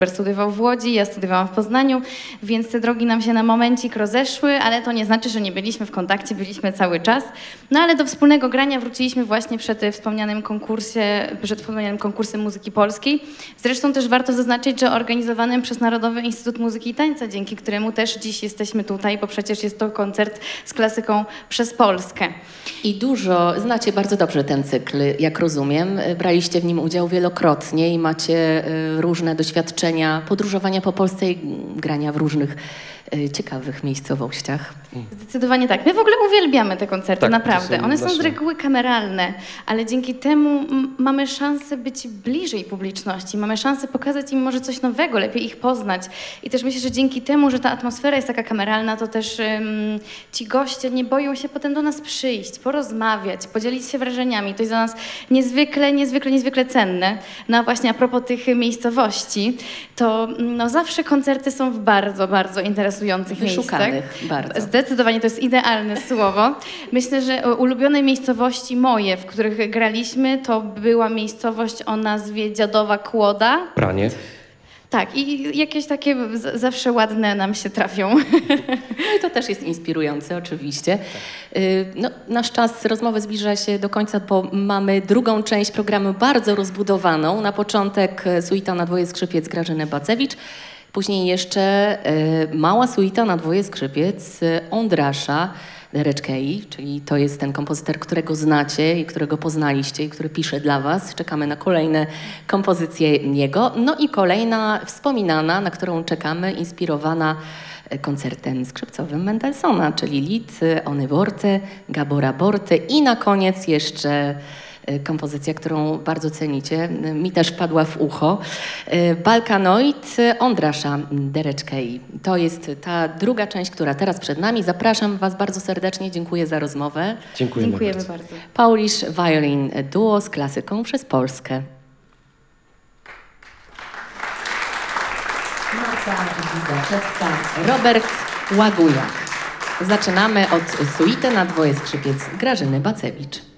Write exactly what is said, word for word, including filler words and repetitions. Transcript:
Studiował w Łodzi, ja studiowałam w Poznaniu, więc te drogi nam się na momencik rozeszły, ale to nie znaczy, że nie byliśmy w kontakcie, byliśmy cały czas. No ale do wspólnego grania wróciliśmy właśnie przed wspomnianym konkursie, przed wspomnianym konkursem muzyki polskiej. Zresztą też warto zaznaczyć, że organizowanym przez Narodowy Instytut Muzyki i Tańca, dzięki któremu też dziś jesteśmy tutaj, bo przecież jest to koncert z klasyką przez Polskę. I dużo, znacie bardzo dobrze ten cykl, jak rozumiem. Braliście w nim udział wielokrotnie i macie y, różne doświadczenia podróżowania po Polsce i grania w różnych y, ciekawych miejscowościach. Zdecydowanie tak. My w ogóle uwielbiamy te koncerty, Tak, to naprawdę. są One są z nasze- reguły kameralne, ale dzięki temu m, mamy szansę być bliżej publiczności, mamy szansę pokazać im może coś nowego, lepiej ich poznać. I też myślę, że dzięki temu, że ta atmosfera jest taka kameralna, to też ym, ci goście nie boją się potem do nas przyjść, porozmawiać, podzielić się wrażeniami. To jest dla nas niezwykle, niezwykle, niezwykle cenne. No a właśnie a propos tych miejscowości, to no, zawsze koncerty są w bardzo, bardzo interesujących Wyszukanych miejscach. bardzo. Zdecydowanie to jest idealne słowo. Myślę, że ulubione miejscowości moje, w których graliśmy, to była miejscowość o nazwie Dziadowa Kłoda. Pranie. Tak, i jakieś takie z- zawsze ładne nam się trafią. No i to też jest inspirujące oczywiście. Y, No, nasz czas rozmowy zbliża się do końca, bo mamy drugą część programu bardzo rozbudowaną. Na początek e, suita na dwoje skrzypiec Grażyny Bacewicz. Później jeszcze e, mała suita na dwoje skrzypiec e, Ondrasza Dereczkei, czyli to jest ten kompozytor, którego znacie i którego poznaliście i który pisze dla was. Czekamy na kolejne kompozycje jego. No i kolejna wspominana, na którą czekamy, inspirowana e, koncertem skrzypcowym Mendelssohna, czyli Lied Ony Worte, Gabora Borty i na koniec jeszcze e, kompozycja, którą bardzo cenicie, e, mi też wpadła w ucho, e, Balkanoid Ondrasza Dereczkei. To jest ta druga część, która teraz przed nami. Zapraszam was bardzo serdecznie, dziękuję za rozmowę. Dziękujemy, Dziękujemy bardzo. bardzo. Polish Violin Duo z klasyką przez Polskę. Marta Wizaczewska, Robert Łagujak. Zaczynamy od suity na dwoje skrzypiec Grażyny Bacewicz.